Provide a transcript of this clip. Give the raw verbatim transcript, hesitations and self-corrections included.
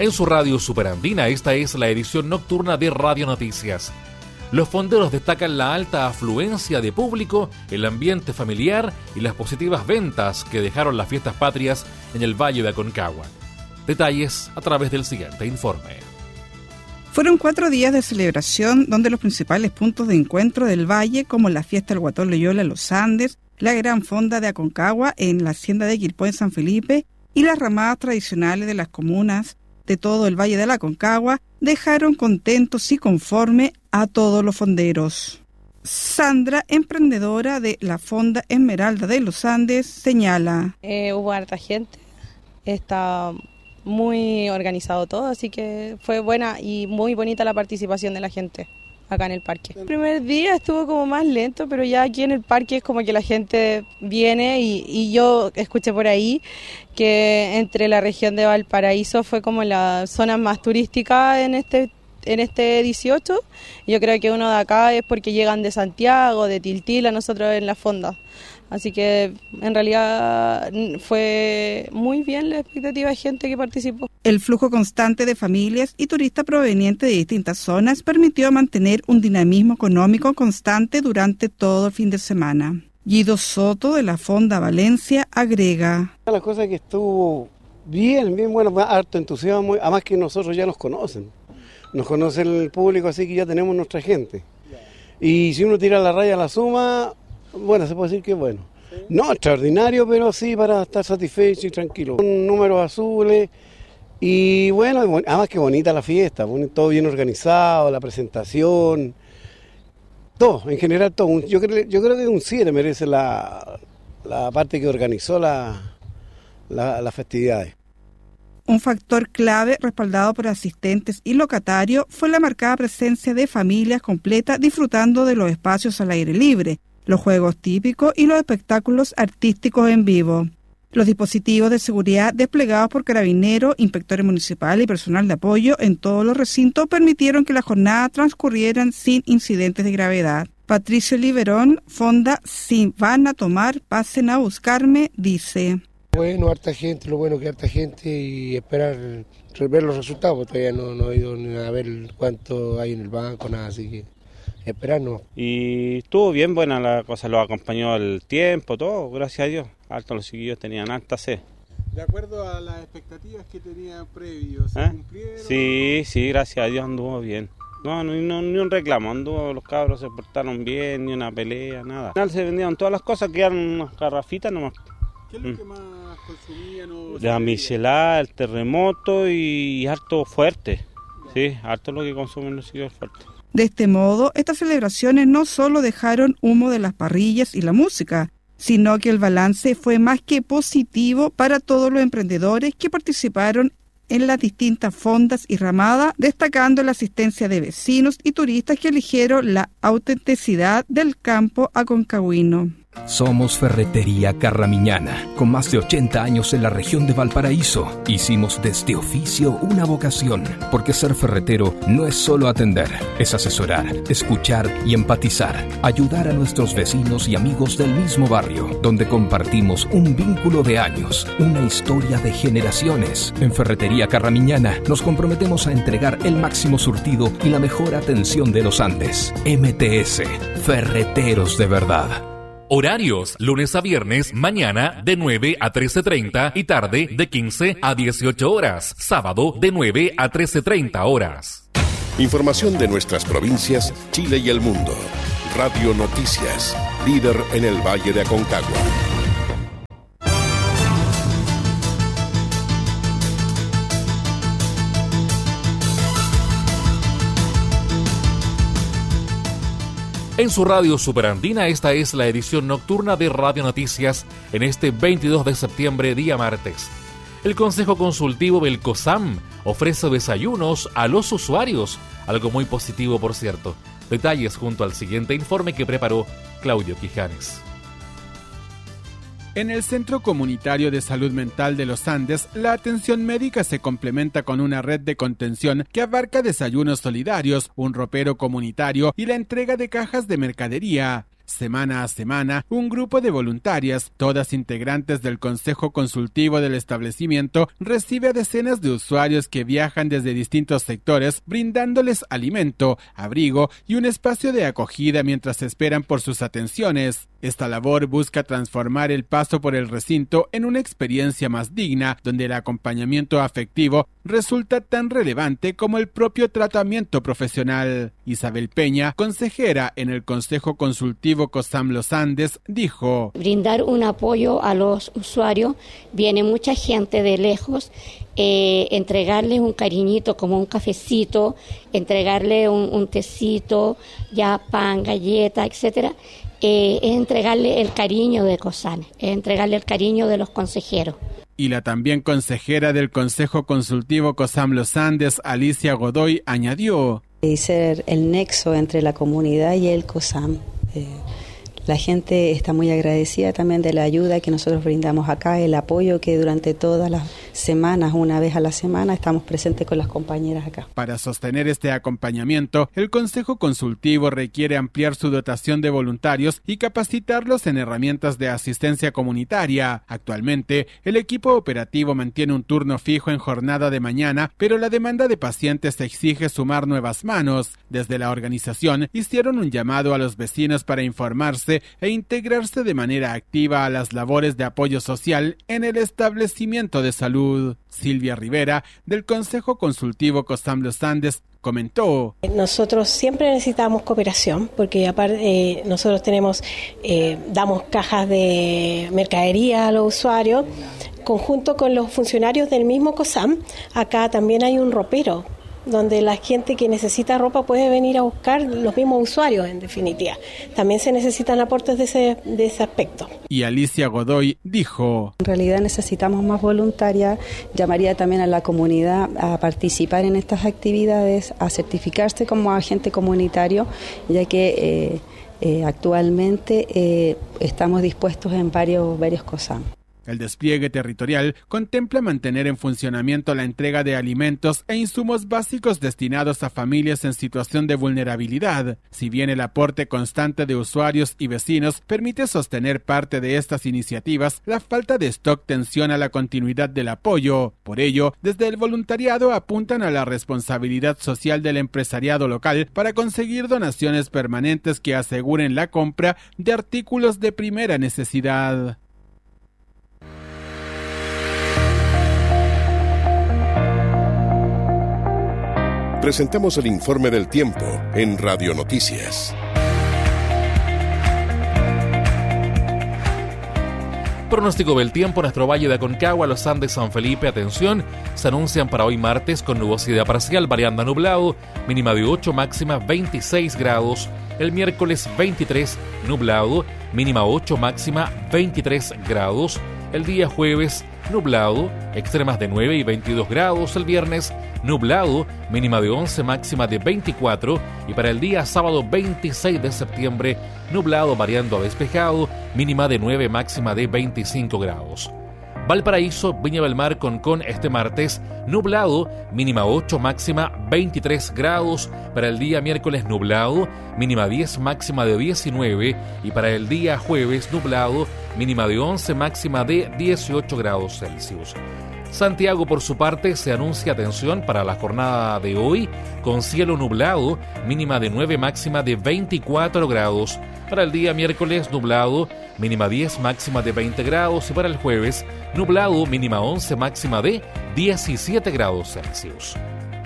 En su radio Superandina, esta es la edición nocturna de Radio Noticias. Los fonderos destacan la alta afluencia de público, el ambiente familiar y las positivas ventas que dejaron las fiestas patrias en el Valle de Aconcagua. Detalles a través del siguiente informe. Fueron cuatro días de celebración donde los principales puntos de encuentro del valle, como la fiesta del Guatón Loyola en los Andes, la gran fonda de Aconcagua en la hacienda de Quilpué en San Felipe y las ramadas tradicionales de las comunas de todo el Valle de la Aconcagua, dejaron contentos y conforme a todos los fonderos. Sandra, emprendedora de la Fonda Esmeralda de los Andes, señala: Eh, hubo harta gente, está muy organizado todo, así que fue buena y muy bonita la participación de la gente acá en el parque. El primer día estuvo como más lento, pero ya aquí en el parque es como que la gente viene y, y yo escuché por ahí que entre la región de Valparaíso fue como la zona más turística en este en este dieciocho. Yo creo que uno de acá es porque llegan de Santiago, de Tiltil, a nosotros en la fonda. Así que en realidad fue muy bien la expectativa de gente que participó. El flujo constante de familias y turistas provenientes de distintas zonas permitió mantener un dinamismo económico constante durante todo el fin de semana. Guido Soto, de la Fonda Valencia, agrega: La cosa que estuvo bien, bien bueno, harto entusiasmo, además que nosotros ya nos conocen. Nos conoce el público, así que ya tenemos nuestra gente. Y si uno tira la raya a la suma, bueno, se puede decir que bueno. No extraordinario, pero sí para estar satisfecho y tranquilo. Con números azules y bueno, además que bonita la fiesta, todo bien organizado, la presentación, todo, en general todo. Yo creo, yo creo que un siete merece la, la parte que organizó la, la, las festividades. Un factor clave respaldado por asistentes y locatarios fue la marcada presencia de familias completas disfrutando de los espacios al aire libre, los juegos típicos y los espectáculos artísticos en vivo. Los dispositivos de seguridad desplegados por carabineros, inspectores municipales y personal de apoyo en todos los recintos permitieron que la jornada transcurrieran sin incidentes de gravedad. Patricio Liberón, Fonda Si Van a Tomar, Pasen a Buscarme, dice: Bueno, harta gente, lo bueno que harta gente y esperar ver los resultados. Todavía no, no he ido ni a ver cuánto hay en el banco, nada, así que esperarnos. Y estuvo bien buena la cosa, lo acompañó el tiempo, todo, gracias a Dios. Alto los chiquillos tenían alta sed. ¿De acuerdo a las expectativas que tenían previos, se ¿Eh? cumplieron? Sí, sí, gracias a Dios anduvo bien. No, no, no, ni un reclamo, anduvo, los cabros se portaron bien, ni una pelea, nada. Al final se vendieron todas las cosas, quedaron unas garrafitas nomás. ¿Qué es lo mm. que más consumían? O la michelada, el terremoto y harto fuerte. Sí, harto lo que consumen los chiquillos fuertes. De este modo, estas celebraciones no solo dejaron humo de las parrillas y la música, sino que el balance fue más que positivo para todos los emprendedores que participaron en las distintas fondas y ramadas, destacando la asistencia de vecinos y turistas que eligieron la autenticidad del campo aconcagüino. Somos Ferretería Carramiñana, con más de ochenta años en la región de Valparaíso. Hicimos de este oficio una vocación, porque ser ferretero no es solo atender, es asesorar, escuchar y empatizar, ayudar a nuestros vecinos y amigos del mismo barrio, donde compartimos un vínculo de años, una historia de generaciones. En Ferretería Carramiñana nos comprometemos a entregar el máximo surtido y la mejor atención de los Andes. M T S, Ferreteros de verdad. Horarios, lunes a viernes, mañana de nueve a trece treinta y tarde de quince a dieciocho horas. Sábado de nueve a trece treinta horas. Información de nuestras provincias, Chile y el mundo. Radio Noticias, líder en el Valle de Aconcagua. En su radio Superandina, esta es la edición nocturna de Radio Noticias en este veintidós de septiembre, día martes. El Consejo Consultivo del COSAM ofrece desayunos a los usuarios, algo muy positivo, por cierto. Detalles junto al siguiente informe que preparó Claudio Quijanes. En el Centro Comunitario de Salud Mental de los Andes, la atención médica se complementa con una red de contención que abarca desayunos solidarios, un ropero comunitario y la entrega de cajas de mercadería. Semana a semana, un grupo de voluntarias, todas integrantes del Consejo Consultivo del establecimiento, recibe a decenas de usuarios que viajan desde distintos sectores, brindándoles alimento, abrigo y un espacio de acogida mientras esperan por sus atenciones. Esta labor busca transformar el paso por el recinto en una experiencia más digna, donde el acompañamiento afectivo resulta tan relevante como el propio tratamiento profesional. Isabel Peña, consejera en el Consejo Consultivo COSAM Los Andes, dijo: brindar un apoyo a los usuarios, viene mucha gente de lejos, eh, entregarles un cariñito como un cafecito, entregarle un, un tecito, ya pan, galleta, etcétera. Eh, es entregarle el cariño de COSAM, es entregarle el cariño de los consejeros. Y la también consejera del Consejo Consultivo COSAM Los Andes, Alicia Godoy, añadió: y ser el nexo entre la comunidad y el COSAM. Eh, la gente está muy agradecida también de la ayuda que nosotros brindamos acá, el apoyo que durante todas las semanas, una vez a la semana, estamos presentes con las compañeras acá. Para sostener este acompañamiento, el Consejo Consultivo requiere ampliar su dotación de voluntarios y capacitarlos en herramientas de asistencia comunitaria. Actualmente, el equipo operativo mantiene un turno fijo en jornada de mañana, pero la demanda de pacientes exige sumar nuevas manos. Desde la organización, hicieron un llamado a los vecinos para informarse e integrarse de manera activa a las labores de apoyo social en el establecimiento de salud. Silvia Rivera, del Consejo Consultivo COSAM Los Andes, comentó: nosotros siempre necesitamos cooperación porque aparte eh, nosotros tenemos eh, damos cajas de mercadería a los usuarios conjunto con los funcionarios del mismo COSAM. Acá también hay un ropero donde la gente que necesita ropa puede venir a buscar, los mismos usuarios en definitiva. También se necesitan aportes de ese, de ese aspecto. Y Alicia Godoy dijo: en realidad necesitamos más voluntarias, llamaría también a la comunidad a participar en estas actividades, a certificarse como agente comunitario, ya que eh, eh, actualmente eh, estamos dispuestos en varios, varios COSAM. El despliegue territorial contempla mantener en funcionamiento la entrega de alimentos e insumos básicos destinados a familias en situación de vulnerabilidad. Si bien el aporte constante de usuarios y vecinos permite sostener parte de estas iniciativas, la falta de stock tensiona la continuidad del apoyo. Por ello, desde el voluntariado apuntan a la responsabilidad social del empresariado local para conseguir donaciones permanentes que aseguren la compra de artículos de primera necesidad. Presentamos el informe del tiempo en Radio Noticias. Pronóstico del tiempo en nuestro Valle de Aconcagua, Los Andes, San Felipe. Atención, se anuncian para hoy martes con nubosidad parcial, variando a nublado, mínima de ocho, máxima veintiséis grados. El miércoles veintitrés, nublado, mínima ocho, máxima veintitrés grados. El día jueves, nublado, extremas de nueve y veintidós grados. El viernes, nublado, mínima de once, máxima de veinticuatro. Y para el día sábado veintiséis de septiembre, nublado variando a despejado, mínima de nueve, máxima de veinticinco grados. Valparaíso, Viña del Mar, Concón, este martes, nublado, mínima ocho, máxima veintitrés grados. Para el día miércoles, nublado, mínima diez, máxima de diecinueve. Y para el día jueves, nublado, mínima de once, máxima de dieciocho grados Celsius. Santiago, por su parte, se anuncia atención para la jornada de hoy con cielo nublado, mínima de nueve, máxima de veinticuatro grados. Para el día miércoles, nublado, mínima diez, máxima de veinte grados. Y para el jueves, nublado, mínima once, máxima de diecisiete grados Celsius.